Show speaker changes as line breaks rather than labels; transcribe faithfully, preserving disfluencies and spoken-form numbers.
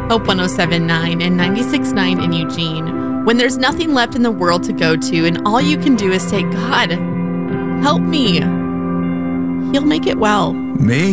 Hope one oh seven point nine and ninety-six point nine in Eugene. When there's nothing left in the world to go to and all you can do is say, God, help me. He'll make it well.
Make